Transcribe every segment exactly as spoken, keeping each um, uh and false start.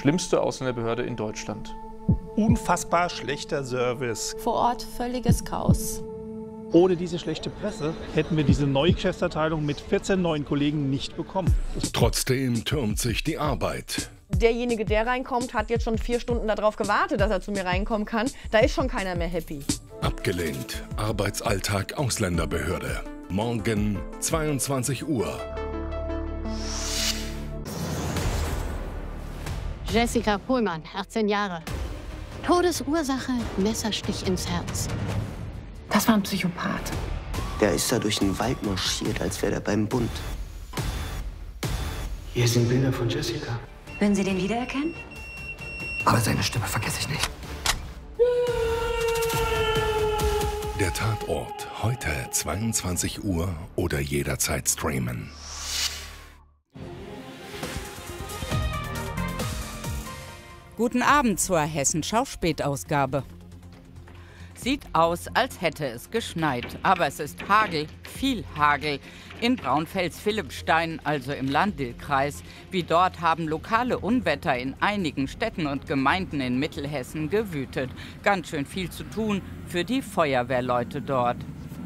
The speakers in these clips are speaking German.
schlimmste Ausländerbehörde in Deutschland. Unfassbar schlechter Service. Vor Ort völliges Chaos. Ohne diese schlechte Presse hätten wir diese neue Geschäftsabteilung mit vierzehn neuen Kollegen nicht bekommen. Trotzdem türmt sich die Arbeit. Derjenige, der reinkommt, hat jetzt schon vier Stunden darauf gewartet, dass er zu mir reinkommen kann. Da ist schon keiner mehr happy. Abgelehnt. Arbeitsalltag Ausländerbehörde. Morgen zweiundzwanzig Uhr. Jessica Pohlmann, achtzehn Jahre. Todesursache, Messerstich ins Herz. Das war ein Psychopath. Der ist da durch den Wald marschiert, als wäre er beim Bund. Hier sind Bilder von Jessica. Würden Sie den wiedererkennen? Aber seine Stimme vergesse ich nicht. Der Tatort. Heute zweiundzwanzig Uhr oder jederzeit streamen. Guten Abend zur Hessenschau-Spätausgabe. Sieht aus, als hätte es geschneit, aber es ist Hagel, viel Hagel. In Braunfels-Philippstein, also im Lahn-Dill-Kreis. Wie dort haben lokale Unwetter in einigen Städten und Gemeinden in Mittelhessen gewütet. Ganz schön viel zu tun für die Feuerwehrleute dort.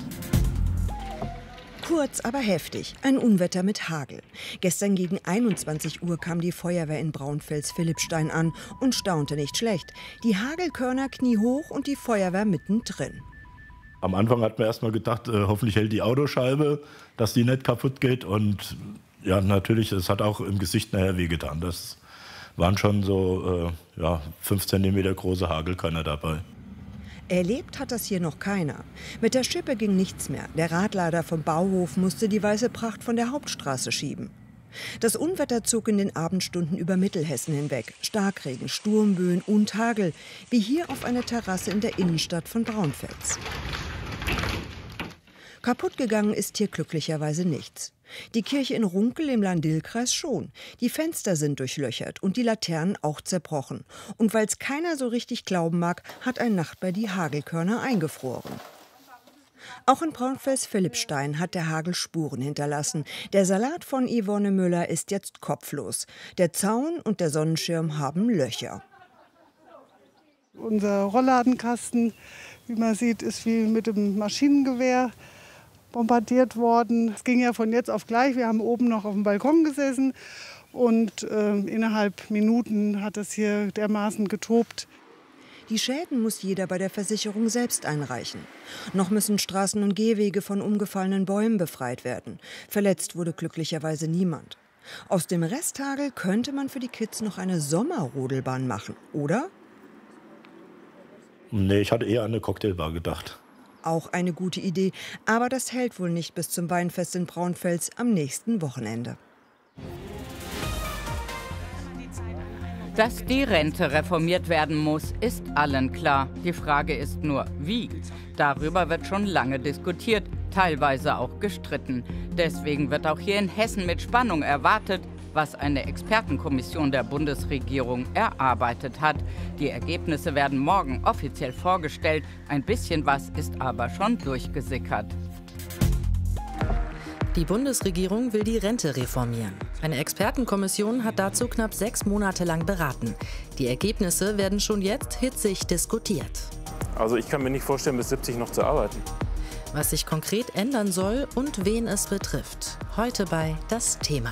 Kurz, aber heftig. Ein Unwetter mit Hagel. Gestern gegen einundzwanzig Uhr kam die Feuerwehr in Braunfels-Philippstein an und staunte nicht schlecht. Die Hagelkörner kniehoch und die Feuerwehr mittendrin. Am Anfang hat man erst mal gedacht, äh, hoffentlich hält die Autoscheibe, dass die nicht kaputt geht. Und ja, natürlich, es hat auch im Gesicht nachher wehgetan. Das waren schon so äh, ja, fünf Zentimeter große Hagelkörner dabei. Erlebt hat das hier noch keiner. Mit der Schippe ging nichts mehr. Der Radlader vom Bauhof musste die weiße Pracht von der Hauptstraße schieben. Das Unwetter zog in den Abendstunden über Mittelhessen hinweg. Starkregen, Sturmböen und Hagel, wie hier auf einer Terrasse in der Innenstadt von Braunfels. Kaputt gegangen ist hier glücklicherweise nichts. Die Kirche in Runkel im Lahn-Dill-Kreis schon. Die Fenster sind durchlöchert und die Laternen auch zerbrochen. Und weil es keiner so richtig glauben mag, hat ein Nachbar die Hagelkörner eingefroren. Auch in Braunfels-Philippstein hat der Hagel Spuren hinterlassen. Der Salat von Yvonne Müller ist jetzt kopflos. Der Zaun und der Sonnenschirm haben Löcher. Unser Rollladenkasten, wie man sieht, ist wie mit dem Maschinengewehr bombardiert worden. Es ging ja von jetzt auf gleich. Wir haben oben noch auf dem Balkon gesessen und äh, innerhalb Minuten hat es hier dermaßen getobt. Die Schäden muss jeder bei der Versicherung selbst einreichen. Noch müssen Straßen und Gehwege von umgefallenen Bäumen befreit werden. Verletzt wurde glücklicherweise niemand. Aus dem Resthagel könnte man für die Kids noch eine Sommerrodelbahn machen, oder? Nee, ich hatte eher an eine Cocktailbar gedacht. Auch eine gute Idee, aber das hält wohl nicht bis zum Weinfest in Braunfels am nächsten Wochenende. Dass die Rente reformiert werden muss, ist allen klar. Die Frage ist nur, wie. Darüber wird schon lange diskutiert, teilweise auch gestritten. Deswegen wird auch hier in Hessen mit Spannung erwartet, was eine Expertenkommission der Bundesregierung erarbeitet hat. Die Ergebnisse werden morgen offiziell vorgestellt. Ein bisschen was ist aber schon durchgesickert. Die Bundesregierung will die Rente reformieren. Eine Expertenkommission hat dazu knapp sechs Monate lang beraten. Die Ergebnisse werden schon jetzt hitzig diskutiert. Also ich kann mir nicht vorstellen, bis siebzig noch zu arbeiten. Was sich konkret ändern soll und wen es betrifft. Heute bei Das Thema.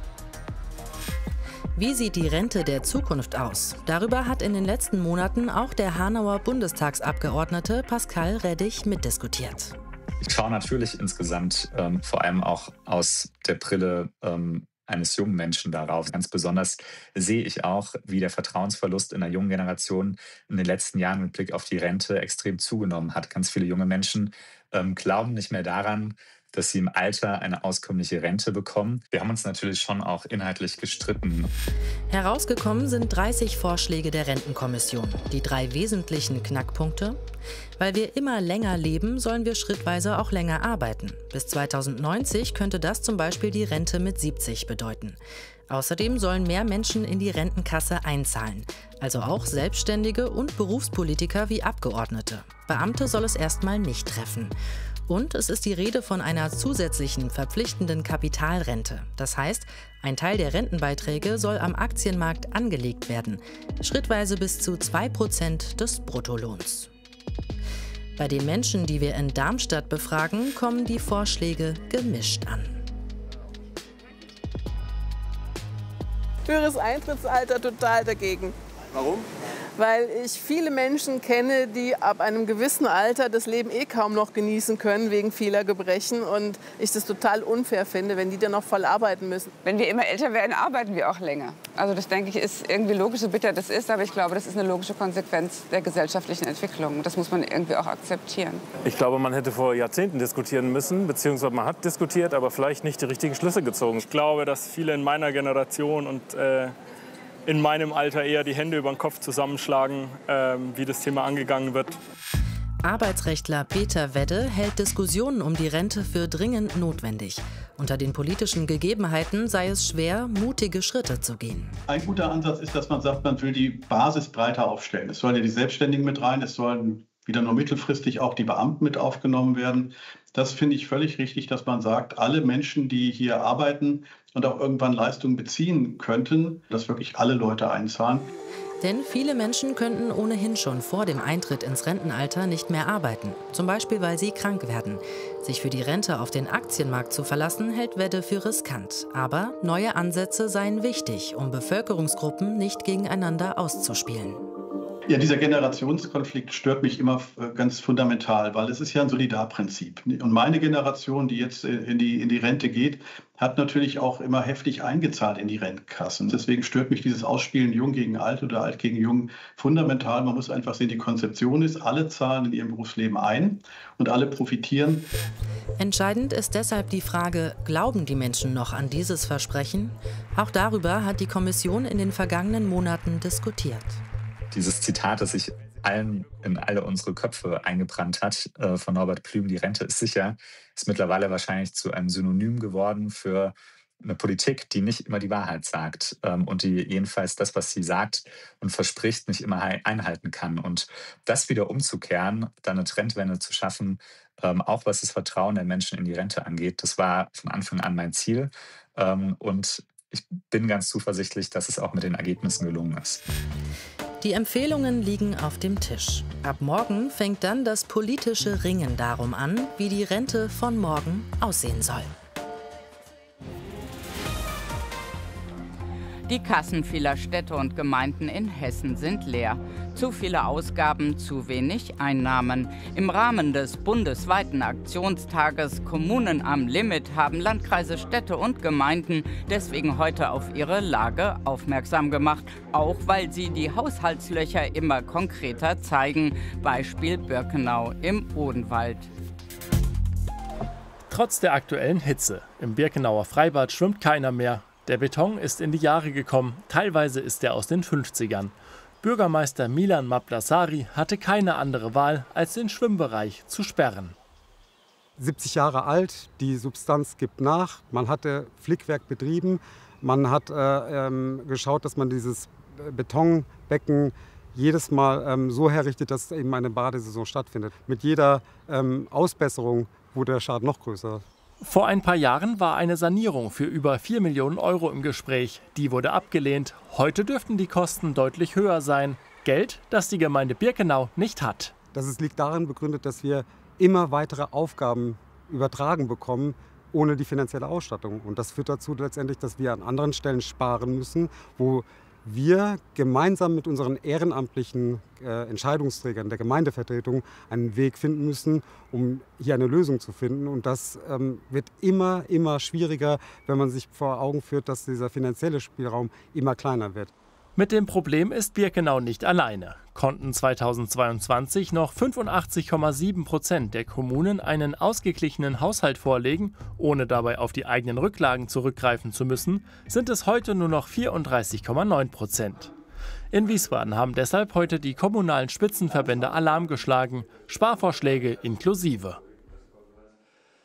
Wie sieht die Rente der Zukunft aus? Darüber hat in den letzten Monaten auch der Hanauer Bundestagsabgeordnete Pascal Reddig mitdiskutiert. Ich schaue natürlich insgesamt ähm, vor allem auch aus der Brille ähm, eines jungen Menschen darauf. Ganz besonders sehe ich auch, wie der Vertrauensverlust in der jungen Generation in den letzten Jahren mit Blick auf die Rente extrem zugenommen hat. Ganz viele junge Menschen ähm, glauben nicht mehr daran, dass sie im Alter eine auskömmliche Rente bekommen. Wir haben uns natürlich schon auch inhaltlich gestritten. Herausgekommen sind dreißig Vorschläge der Rentenkommission. Die drei wesentlichen Knackpunkte: Weil wir immer länger leben, sollen wir schrittweise auch länger arbeiten. Bis zweitausendneunzig könnte das zum Beispiel die Rente mit siebzig bedeuten. Außerdem sollen mehr Menschen in die Rentenkasse einzahlen. Also auch Selbstständige und Berufspolitiker wie Abgeordnete. Beamte soll es erstmal nicht treffen. Und es ist die Rede von einer zusätzlichen verpflichtenden Kapitalrente. Das heißt, ein Teil der Rentenbeiträge soll am Aktienmarkt angelegt werden, schrittweise bis zu zwei Prozent des Bruttolohns. Bei den Menschen, die wir in Darmstadt befragen, kommen die Vorschläge gemischt an. Höheres Eintrittsalter total dagegen. Warum? Weil ich viele Menschen kenne, die ab einem gewissen Alter das Leben eh kaum noch genießen können wegen vieler Gebrechen und ich das total unfair finde, wenn die dann noch voll arbeiten müssen. Wenn wir immer älter werden, arbeiten wir auch länger. Also das, denke ich, ist irgendwie logisch, so bitter das ist, aber ich glaube, das ist eine logische Konsequenz der gesellschaftlichen Entwicklung. Das muss man irgendwie auch akzeptieren. Ich glaube, man hätte vor Jahrzehnten diskutieren müssen, beziehungsweise man hat diskutiert, aber vielleicht nicht die richtigen Schlüsse gezogen. Ich glaube, dass viele in meiner Generation und äh in meinem Alter eher die Hände über den Kopf zusammenschlagen, ähm, wie das Thema angegangen wird. Arbeitsrechtler Peter Wedde hält Diskussionen um die Rente für dringend notwendig. Unter den politischen Gegebenheiten sei es schwer, mutige Schritte zu gehen. Ein guter Ansatz ist, dass man sagt, man will die Basis breiter aufstellen. Es sollen ja die Selbstständigen mit rein, es sollen wieder nur mittelfristig auch die Beamten mit aufgenommen werden. Das finde ich völlig richtig, dass man sagt, alle Menschen, die hier arbeiten und auch irgendwann Leistungen beziehen könnten, dass wirklich alle Leute einzahlen. Denn viele Menschen könnten ohnehin schon vor dem Eintritt ins Rentenalter nicht mehr arbeiten. Zum Beispiel, weil sie krank werden. Sich für die Rente auf den Aktienmarkt zu verlassen, hält Wedde für riskant. Aber neue Ansätze seien wichtig, um Bevölkerungsgruppen nicht gegeneinander auszuspielen. Ja, dieser Generationskonflikt stört mich immer ganz fundamental, weil es ist ja ein Solidarprinzip. Und meine Generation, die jetzt in die, in die Rente geht, hat natürlich auch immer heftig eingezahlt in die Rentenkassen. Deswegen stört mich dieses Ausspielen Jung gegen Alt oder Alt gegen Jung fundamental. Man muss einfach sehen, die Konzeption ist, alle zahlen in ihrem Berufsleben ein und alle profitieren. Entscheidend ist deshalb die Frage, glauben die Menschen noch an dieses Versprechen? Auch darüber hat die Kommission in den vergangenen Monaten diskutiert. Dieses Zitat, das sich allen in alle unsere Köpfe eingebrannt hat, äh, von Norbert Plüm, die Rente ist sicher, ist mittlerweile wahrscheinlich zu einem Synonym geworden für eine Politik, die nicht immer die Wahrheit sagt ähm, und die jedenfalls das, was sie sagt und verspricht, nicht immer einhalten kann. Und das wieder umzukehren, dann eine Trendwende zu schaffen, ähm, auch was das Vertrauen der Menschen in die Rente angeht, das war von Anfang an mein Ziel. Ähm, und ich bin ganz zuversichtlich, dass es auch mit den Ergebnissen gelungen ist. Die Empfehlungen liegen auf dem Tisch. Ab morgen fängt dann das politische Ringen darum an, wie die Rente von morgen aussehen soll. Die Kassen vieler Städte und Gemeinden in Hessen sind leer. Zu viele Ausgaben, zu wenig Einnahmen. Im Rahmen des bundesweiten Aktionstages Kommunen am Limit haben Landkreise, Städte und Gemeinden deswegen heute auf ihre Lage aufmerksam gemacht. Auch weil sie die Haushaltslöcher immer konkreter zeigen. Beispiel Birkenau im Odenwald. Trotz der aktuellen Hitze. Im Birkenauer Freibad schwimmt keiner mehr. Der Beton ist in die Jahre gekommen, teilweise ist er aus den fünfzigern. Bürgermeister Milan Maplasari hatte keine andere Wahl, als den Schwimmbereich zu sperren. siebzig Jahre alt, die Substanz gibt nach, man hatte Flickwerk betrieben, man hat äh, ähm, geschaut, dass man dieses Betonbecken jedes Mal ähm, so herrichtet, dass eben eine Badesaison stattfindet. Mit jeder ähm, Ausbesserung wurde der Schaden noch größer. Vor ein paar Jahren war eine Sanierung für über vier Millionen Euro im Gespräch. Die wurde abgelehnt. Heute dürften die Kosten deutlich höher sein. Geld, das die Gemeinde Birkenau nicht hat. Das liegt darin begründet, dass wir immer weitere Aufgaben übertragen bekommen, ohne die finanzielle Ausstattung. Und das führt dazu letztendlich, dass wir an anderen Stellen sparen müssen, wo wir gemeinsam mit unseren ehrenamtlichen äh, Entscheidungsträgern der Gemeindevertretung einen Weg finden müssen, um hier eine Lösung zu finden. Und das ähm, wird immer, immer schwieriger, wenn man sich vor Augen führt, dass dieser finanzielle Spielraum immer kleiner wird. Mit dem Problem ist Birkenau nicht alleine. Konnten zweitausendzweiundzwanzig noch fünfundachtzig Komma sieben Prozent der Kommunen einen ausgeglichenen Haushalt vorlegen, ohne dabei auf die eigenen Rücklagen zurückgreifen zu müssen, sind es heute nur noch vierunddreißig Komma neun Prozent. In Wiesbaden haben deshalb heute die kommunalen Spitzenverbände Alarm geschlagen, Sparvorschläge inklusive.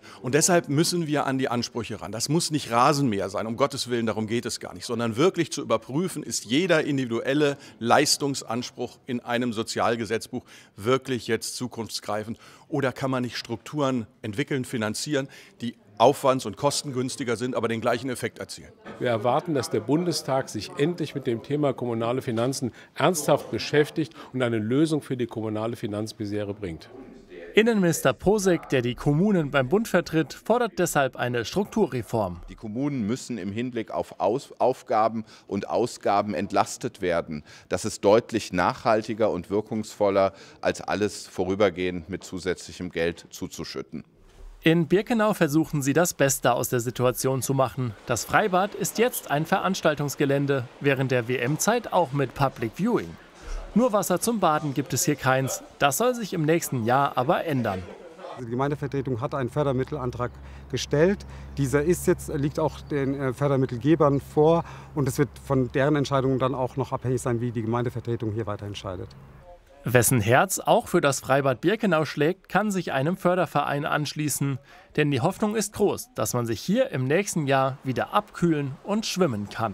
Und deshalb müssen wir an die Ansprüche ran. Das muss nicht Rasenmäher sein, um Gottes Willen, darum geht es gar nicht, sondern wirklich zu überprüfen, ist jeder individuelle Leistungsanspruch in einem Sozialgesetzbuch wirklich jetzt zukunftsgreifend oder kann man nicht Strukturen entwickeln, finanzieren, die aufwands- und kostengünstiger sind, aber den gleichen Effekt erzielen. Wir erwarten, dass der Bundestag sich endlich mit dem Thema kommunale Finanzen ernsthaft beschäftigt und eine Lösung für die kommunale Finanzmisere bringt. Innenminister Posek, der die Kommunen beim Bund vertritt, fordert deshalb eine Strukturreform. Die Kommunen müssen im Hinblick auf Aus- Aufgaben und Ausgaben entlastet werden. Das ist deutlich nachhaltiger und wirkungsvoller, als alles vorübergehend mit zusätzlichem Geld zuzuschütten. In Birkenau versuchen sie das Beste aus der Situation zu machen. Das Freibad ist jetzt ein Veranstaltungsgelände, während der W M-Zeit auch mit Public Viewing. Nur Wasser zum Baden gibt es hier keins. Das soll sich im nächsten Jahr aber ändern. Die Gemeindevertretung hat einen Fördermittelantrag gestellt. Dieser ist jetzt, liegt auch den Fördermittelgebern vor und es wird von deren Entscheidungen dann auch noch abhängig sein, wie die Gemeindevertretung hier weiter entscheidet. Wessen Herz auch für das Freibad Birkenau schlägt, kann sich einem Förderverein anschließen. Denn die Hoffnung ist groß, dass man sich hier im nächsten Jahr wieder abkühlen und schwimmen kann.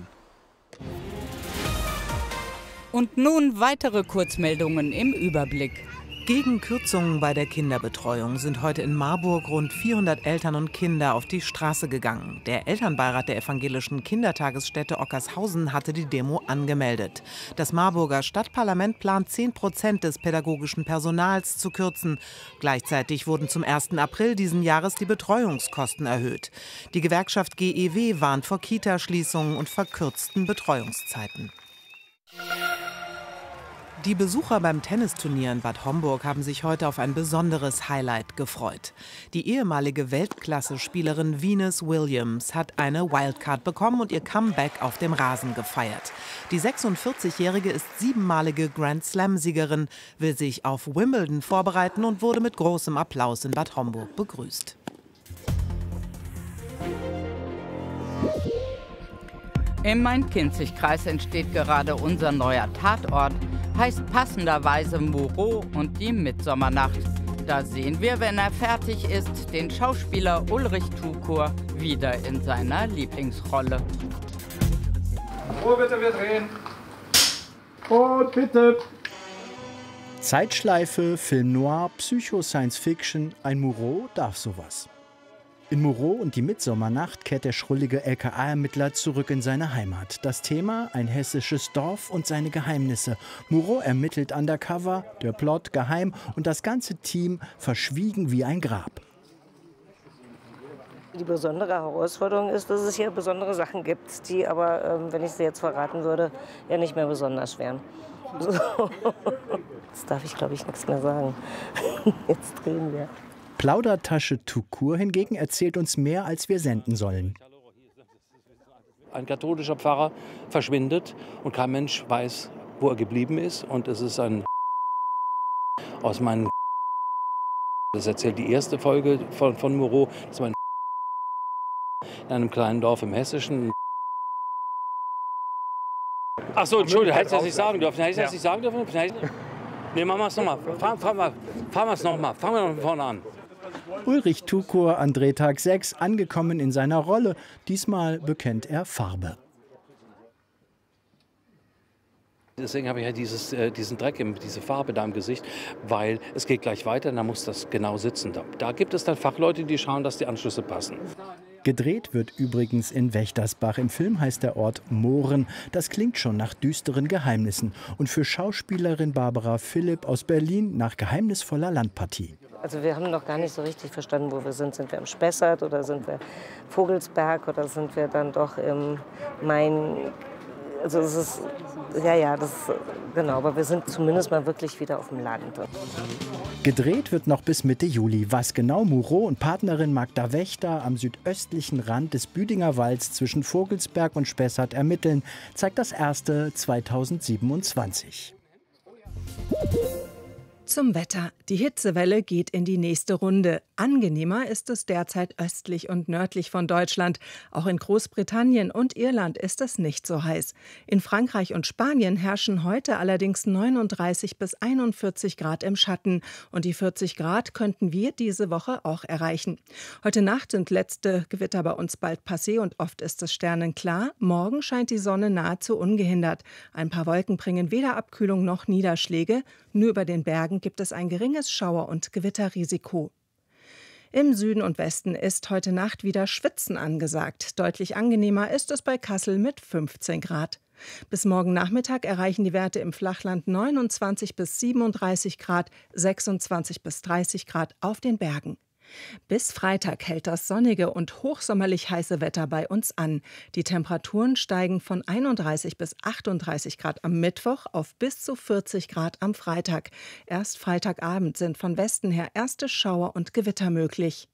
Und nun weitere Kurzmeldungen im Überblick. Gegen Kürzungen bei der Kinderbetreuung sind heute in Marburg rund vierhundert Eltern und Kinder auf die Straße gegangen. Der Elternbeirat der evangelischen Kindertagesstätte Ockershausen hatte die Demo angemeldet. Das Marburger Stadtparlament plant zehn Prozent des pädagogischen Personals zu kürzen. Gleichzeitig wurden zum ersten April diesen Jahres die Betreuungskosten erhöht. Die Gewerkschaft G E W warnt vor Kitaschließungen und verkürzten Betreuungszeiten. Die Besucher beim Tennisturnier in Bad Homburg haben sich heute auf ein besonderes Highlight gefreut. Die ehemalige Weltklasse-Spielerin Venus Williams hat eine Wildcard bekommen und ihr Comeback auf dem Rasen gefeiert. Die sechsundvierzigjährige ist siebenmalige Grand-Slam-Siegerin, will sich auf Wimbledon vorbereiten und wurde mit großem Applaus in Bad Homburg begrüßt. Im Main-Kinzig-Kreis entsteht gerade unser neuer Tatort, heißt passenderweise Moreau und die Mitsommernacht. Da sehen wir, wenn er fertig ist, den Schauspieler Ulrich Tukur wieder in seiner Lieblingsrolle. Ruhe bitte, wir drehen. Und bitte. Zeitschleife, Film Noir, Psycho, Science Fiction, ein Moreau darf sowas. In Moreau und die Mitsommernacht kehrt der schrullige L K A-Ermittler zurück in seine Heimat. Das Thema: ein hessisches Dorf und seine Geheimnisse. Moreau ermittelt undercover, der Plot geheim und das ganze Team verschwiegen wie ein Grab. Die besondere Herausforderung ist, dass es hier besondere Sachen gibt, die aber, ähm, wenn ich sie jetzt verraten würde, ja nicht mehr besonders wären. So. Jetzt darf ich, glaube ich, nichts mehr sagen. Jetzt drehen wir. Plaudertasche Tukur hingegen erzählt uns mehr, als wir senden sollen. Ein katholischer Pfarrer verschwindet und kein Mensch weiß, wo er geblieben ist. Und es ist ein aus meinem. Das erzählt die erste Folge von, von Moreau. Das war ein in einem kleinen Dorf im Hessischen. Ach so, Entschuldigung, hätte ich das nicht sagen dürfen. Hätte ich das nicht sagen dürfen? Nee, machen wir es nochmal. Fahren, fahren wir fahren es nochmal. Fangen wir von vorne an. Ulrich Tukur an Drehtag sechs, angekommen in seiner Rolle. Diesmal bekennt er Farbe. Deswegen habe ich ja dieses, äh, diesen Dreck, im, diese Farbe da im Gesicht, weil es geht gleich weiter, da muss das genau sitzen. Da, da gibt es dann Fachleute, die schauen, dass die Anschlüsse passen. Gedreht wird übrigens in Wächtersbach. Im Film heißt der Ort Mohren. Das klingt schon nach düsteren Geheimnissen. Und für Schauspielerin Barbara Philipp aus Berlin nach geheimnisvoller Landpartie. Also wir haben noch gar nicht so richtig verstanden, wo wir sind. Sind wir im Spessart oder sind wir Vogelsberg oder sind wir dann doch im Main? Also es ist, ja, ja, das ist, genau, aber wir sind zumindest mal wirklich wieder auf dem Land. Gedreht wird noch bis Mitte Juli. Was genau Moreau und Partnerin Magda Wächter am südöstlichen Rand des Büdinger Walds zwischen Vogelsberg und Spessart ermitteln, zeigt das erste zweitausendsiebenundzwanzig. Zum Wetter. Die Hitzewelle geht in die nächste Runde. Angenehmer ist es derzeit östlich und nördlich von Deutschland. Auch in Großbritannien und Irland ist es nicht so heiß. In Frankreich und Spanien herrschen heute allerdings neununddreißig bis einundvierzig Grad im Schatten. Und die vierzig Grad könnten wir diese Woche auch erreichen. Heute Nacht sind letzte Gewitter bei uns bald passé und oft ist es sternenklar. Morgen scheint die Sonne nahezu ungehindert. Ein paar Wolken bringen weder Abkühlung noch Niederschläge. Nur über den Bergen gibt es ein geringes Schauer- und Gewitterrisiko. Im Süden und Westen ist heute Nacht wieder Schwitzen angesagt. Deutlich angenehmer ist es bei Kassel mit fünfzehn Grad. Bis morgen Nachmittag erreichen die Werte im Flachland neunundzwanzig bis siebenunddreißig Grad, sechsundzwanzig bis dreißig Grad auf den Bergen. Bis Freitag hält das sonnige und hochsommerlich heiße Wetter bei uns an. Die Temperaturen steigen von einunddreißig bis achtunddreißig Grad am Mittwoch auf bis zu vierzig Grad am Freitag. Erst Freitagabend sind von Westen her erste Schauer und Gewitter möglich.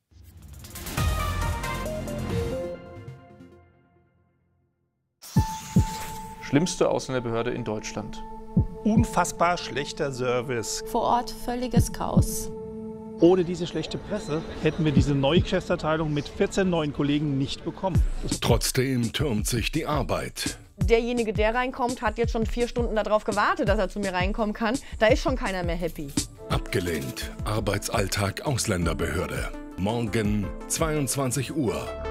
Schlimmste Ausländerbehörde in Deutschland. Unfassbar schlechter Service. Vor Ort völliges Chaos. Ohne diese schlechte Presse hätten wir diese neue Geschäftsabteilung mit vierzehn neuen Kollegen nicht bekommen. Trotzdem türmt sich die Arbeit. Derjenige, der reinkommt, hat jetzt schon vier Stunden darauf gewartet, dass er zu mir reinkommen kann. Da ist schon keiner mehr happy. Abgelehnt. Arbeitsalltag Ausländerbehörde. Morgen zweiundzwanzig Uhr.